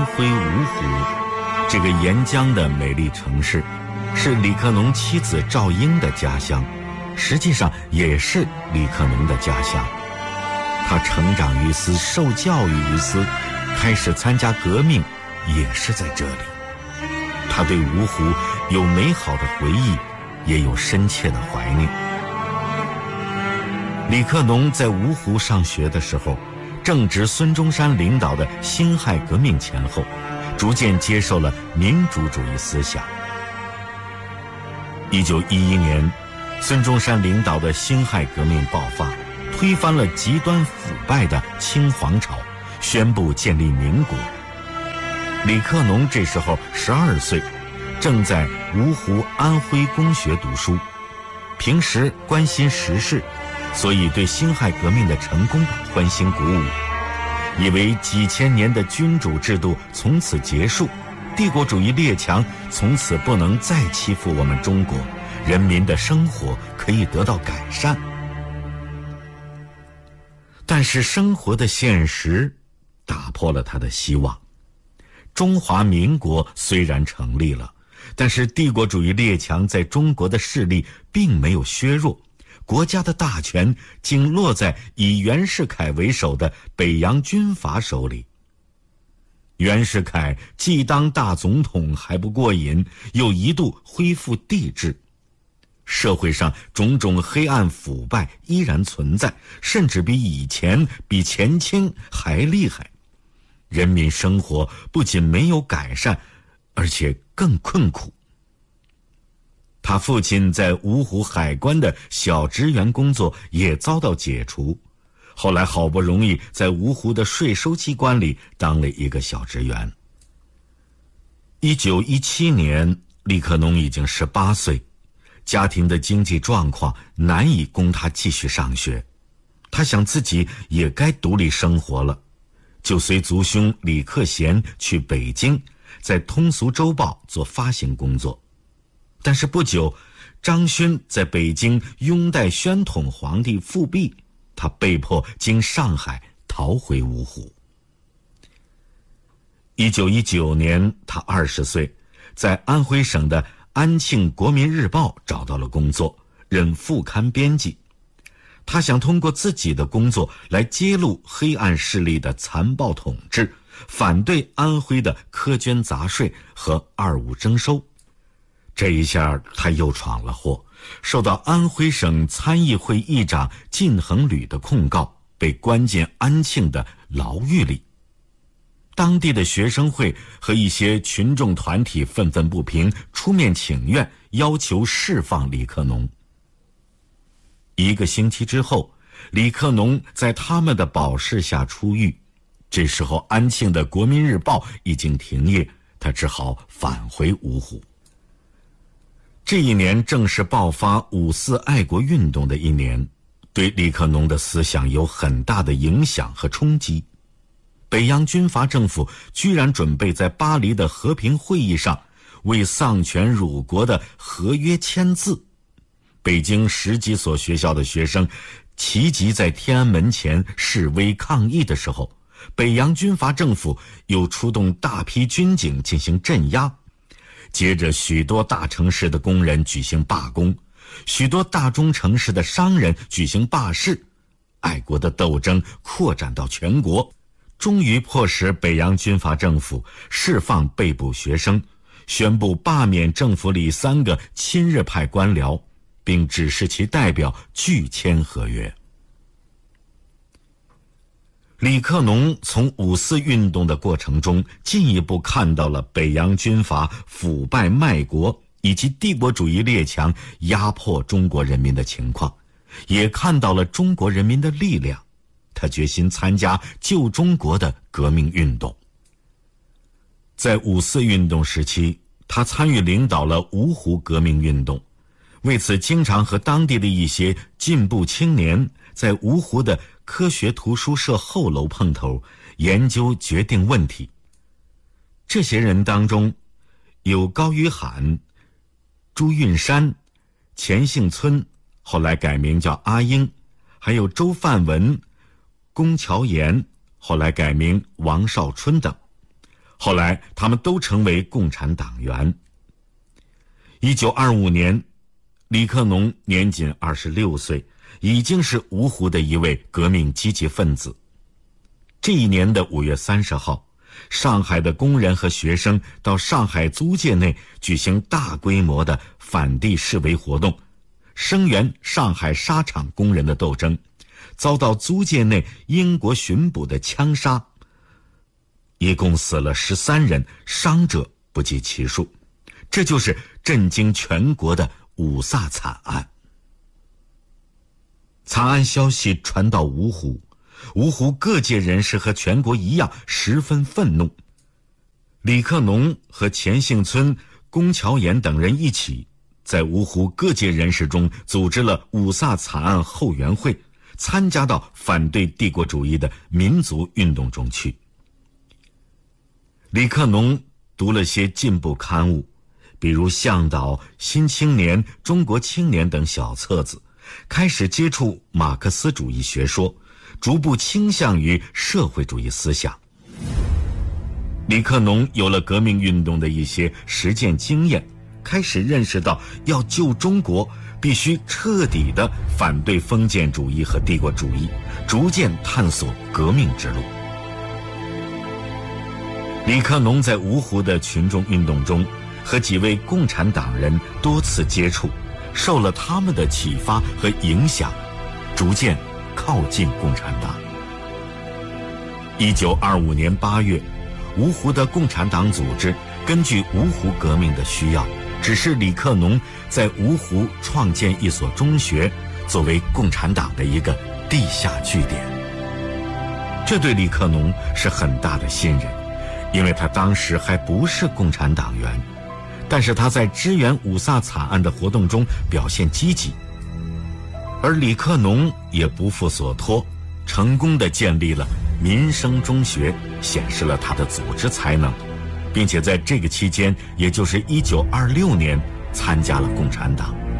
徽芜湖。这个沿江的美丽城市，是李克农妻子赵英的家乡，实际上也是李克农的家乡。他成长于斯，受教育于斯，开始参加革命也是在这里。他对芜湖有美好的回忆，也有深切的怀念。李克农在芜湖上学的时候，正值孙中山领导的辛亥革命前后，逐渐接受了民主主义思想。1911年，孙中山领导的辛亥革命爆发，推翻了极端腐败的清皇朝，宣布建立民国。李克农这时候12岁，正在芜湖安徽公学读书，平时关心时事，所以对辛亥革命的成功欢欣鼓舞，以为几千年的君主制度从此结束，帝国主义列强从此不能再欺负我们中国，人民的生活可以得到改善。但是生活的现实打破了他的希望。中华民国虽然成立了，但是帝国主义列强在中国的势力并没有削弱，国家的大权竟落在以袁世凯为首的北洋军阀手里。袁世凯既当大总统还不过瘾，又一度恢复帝制。社会上种种黑暗腐败依然存在，甚至比以前比前清还厉害。人民生活不仅没有改善，而且更困苦。他父亲在芜湖海关的小职员工作也遭到解除，后来好不容易在芜湖的税收机关里当了一个小职员。1917年，李克农已经18岁，家庭的经济状况难以供他继续上学，他想自己也该独立生活了，就随族兄李克贤去北京，在通俗周报做发行工作。但是不久，张勋在北京拥戴宣统皇帝复辟，他被迫经上海逃回芜湖。1919年，他20岁，在安徽省的安庆国民日报找到了工作，任副刊编辑。他想通过自己的工作来揭露黑暗势力的残暴统治，反对安徽的苛捐杂税和25征收。这一下他又闯了祸，受到安徽省参议会议长靳衡履的控告，被关进安庆的牢狱里。当地的学生会和一些群众团体愤愤不平，出面请愿，要求释放李克农。1个星期之后，李克农在他们的保释下出狱。这时候安庆的国民日报已经停业，他只好返回芜湖。这一年正是爆发5·4爱国运动的一年，对李克农的思想有很大的影响和冲击。北洋军阀政府居然准备在巴黎的和平会议上为丧权辱国的合约签字。北京10几所学校的学生齐集在天安门前示威抗议的时候，北洋军阀政府又出动大批军警进行镇压。接着许多大城市的工人举行罢工，许多大中城市的商人举行罢市，爱国的斗争扩展到全国，终于迫使北洋军阀政府释放被捕学生，宣布罢免政府里3个亲日派官僚，并指示其代表拒签合约。李克农从5·4运动的过程中，进一步看到了北洋军阀腐败卖国以及帝国主义列强压迫中国人民的情况，也看到了中国人民的力量。他决心参加救中国的革命运动。在5·4运动时期，他参与领导了芜湖革命运动，为此经常和当地的一些进步青年在芜湖的科学图书社后楼碰头，研究决定问题。这些人当中有高于罕、朱运山、钱幸村，后来改名叫阿英，还有周范文、龚乔岩，后来改名王少春等。 后来他们都成为共产党员。1925年，李克农年仅26岁，已经是芜湖的一位革命积极分子。这一年的5月30号，上海的工人和学生到上海租界内举行大规模的反帝示威活动，声援上海纱厂工人的斗争，遭到租界内英国巡捕的枪杀，一共死了13人，伤者不计其数。这就是震惊全国的五卅惨案。惨案消息传到芜湖，芜湖各界人士和全国一样十分愤怒。李克农和钱幸村、龚乔岩等人一起，在芜湖各界人士中组织了五卅惨案后援会，参加到反对帝国主义的民族运动中去。李克农读了些进步刊物，比如《向导》《新青年》《中国青年》等小册子，开始接触马克思主义学说，逐步倾向于社会主义思想。李克农有了革命运动的一些实践经验，开始认识到要救中国，必须彻底地反对封建主义和帝国主义，逐渐探索革命之路。李克农在芜湖的群众运动中和几位共产党人多次接触，受了他们的启发和影响，逐渐靠近共产党。1925年8月，芜湖的共产党组织根据芜湖革命的需要，指示李克农在芜湖创建一所中学，作为共产党的一个地下据点。这对李克农是很大的信任，因为他当时还不是共产党员，但是他在支援五卅惨案的活动中表现积极。而李克农也不负所托，成功地建立了民生中学，显示了他的组织才能，并且在这个期间，也就是1926年，参加了共产党。